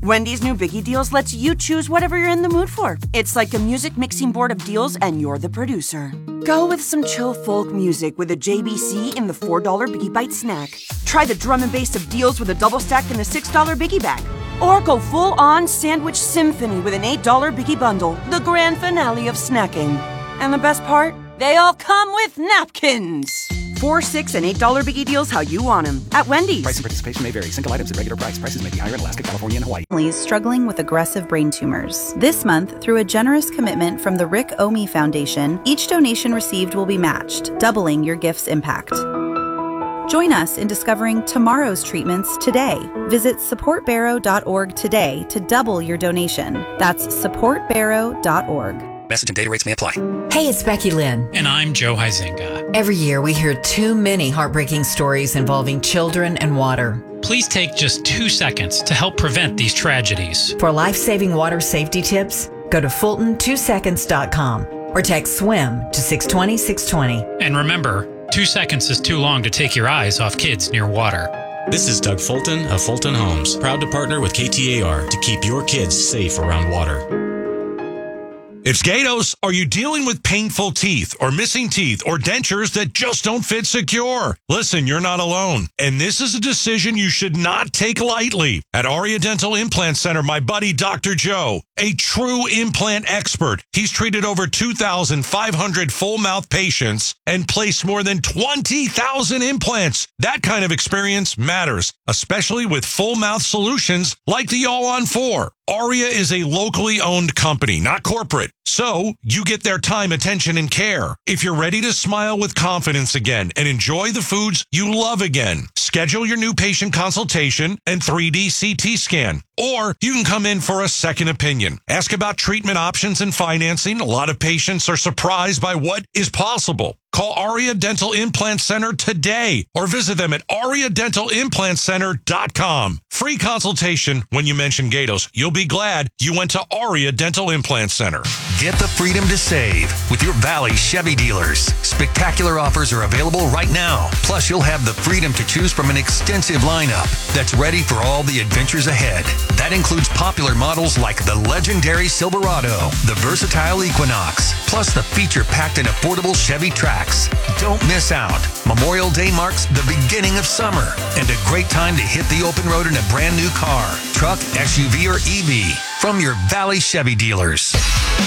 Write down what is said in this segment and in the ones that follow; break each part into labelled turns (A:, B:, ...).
A: Wendy's new Biggie Deals lets you choose whatever you're in the mood for. It's like a music mixing board of deals, and you're the producer. Go with some chill folk music with a JBC in the $4 Biggie Bite snack. Try the drum and bass of deals with a double stack in the $6 Biggie bag. Or go full-on sandwich symphony with an $8 Biggie bundle, the grand finale of snacking. And the best part? They all come with napkins. $4, $6, and $8 Biggie Deals how you want them at Wendy's.
B: Price and participation may vary. Single items at regular price. Prices may be higher in Alaska, California, and Hawaii.
C: Families struggling with aggressive brain tumors. This month, through a generous commitment from the Rick Omi Foundation, each donation received will be matched, doubling your gift's impact. Join us in discovering tomorrow's treatments today. Visit supportbarrow.org today to double your donation. That's supportbarrow.org.
B: Message and data rates may apply.
D: Hey, it's Becky Lynn.
E: And I'm Joe Huizinga.
D: Every year we hear too many heartbreaking stories involving children and water.
E: Please take just 2 seconds to help prevent these tragedies.
D: For life-saving water safety tips, go to Fulton2seconds.com or text SWIM to 620-620.
E: And remember, 2 seconds is too long to take your eyes off kids near water.
F: This is Doug Fulton of Fulton Homes, proud to partner with KTAR to keep your kids safe around water.
G: It's Gatos. Are you dealing with painful teeth or missing teeth or dentures that just don't fit secure? Listen, you're not alone. And this is a decision you should not take lightly. At Aria Dental Implant Center, my buddy Dr. Joe, a true implant expert. He's treated over 2,500 full mouth patients and placed more than 20,000 implants. That kind of experience matters, especially with full mouth solutions like the All-on-4. Aria is a locally owned company, not corporate. So you get their time, attention, and care. If you're ready to smile with confidence again and enjoy the foods you love again, schedule your new patient consultation and 3D CT scan. Or you can come in for a second opinion. Ask about treatment options and financing. A lot of patients are surprised by what is possible. Call Aria Dental Implant Center today or visit them at ariadentalimplantcenter.com. Free consultation when you mention Gatos. You'll be glad you went to Aria Dental Implant Center.
H: Get the freedom to save with your Valley Chevy dealers. Spectacular offers are available right now. Plus, you'll have the freedom to choose from an extensive lineup that's ready for all the adventures ahead. That includes popular models like the legendary Silverado, the versatile Equinox, plus the feature-packed and affordable Chevy Trax. Don't miss out. Memorial Day marks the beginning of summer and a great time to hit the open road in a brand new car, truck, SUV, or EV from your Valley Chevy dealers.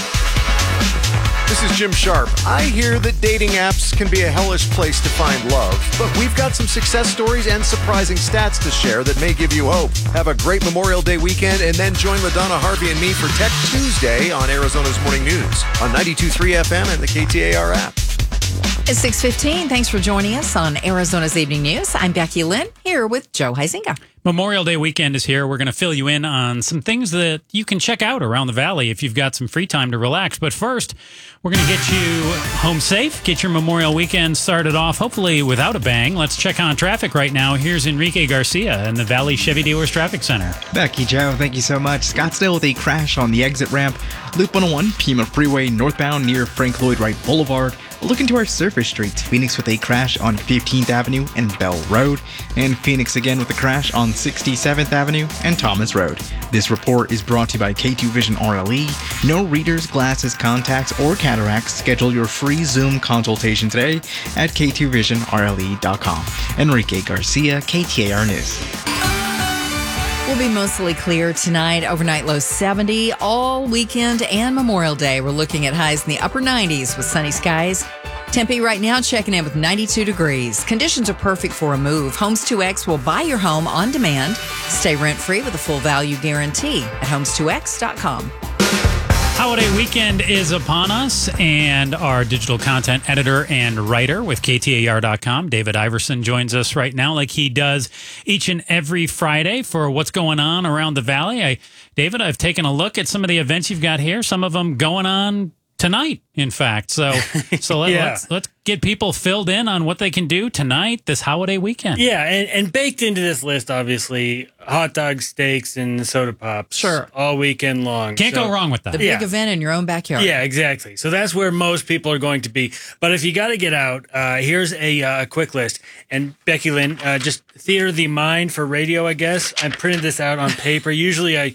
I: This is Jim Sharp. I hear that dating apps can be a hellish place to find love, but we've got some success stories and surprising stats to share that may give you hope. Have a great Memorial Day weekend and then join LaDonna Harvey and me for Tech Tuesday on Arizona's Morning News on 92.3 FM and the KTAR app.
D: It's 6:15. Thanks for joining us on Arizona's Evening News. I'm Becky Lynn, here with Joe Huizinga.
E: Memorial Day weekend is here. We're going to fill you in on some things that you can check out around the valley if you've got some free time to relax. But first, we're going to get you home safe, get your Memorial weekend started off, hopefully without a bang. Let's check on traffic right now. Here's Enrique Garcia in the Valley Chevy Dealers Traffic Center.
J: Becky, Joe, thank you so much. Scottsdale with a crash on the exit ramp. Loop 101, Pima Freeway, northbound near Frank Lloyd Wright Boulevard. Looking to our surface streets, Phoenix with a crash on 15th Avenue and Bell Road, and Phoenix again with a crash on 67th Avenue and Thomas Road. This report is brought to you by K2 Vision RLE. No readers, glasses, contacts, or cataracts. Schedule your free Zoom consultation today at k2visionrle.com. Enrique Garcia, KTAR News.
D: We'll be mostly clear tonight. Overnight low 70 all weekend and Memorial Day. We're looking at highs in the upper 90s with sunny skies. Tempe right now checking in with 92 degrees. Conditions are perfect for a move. Homes 2X will buy your home on demand. Stay rent-free with a full value guarantee at homes2x.com.
E: Holiday weekend is upon us, and our digital content editor and writer with KTAR.com, David Iverson, joins us right now like he does each and every Friday for what's going on around the valley. David, I've taken a look at some of the events you've got here, some of them going on tonight, in fact. So let's get people filled in on what they can do tonight, this holiday weekend.
K: Yeah, and baked into this list, obviously, hot dogs, steaks, and soda pops.
D: Sure.
K: All weekend long.
E: Can't go wrong with that.
D: The big event in your own backyard.
K: Yeah, exactly. So that's where most people are going to be. But if you got to get out, here's a quick list. And Becky Lynn, just theater of the mind for radio, I guess. I printed this out on paper. Usually I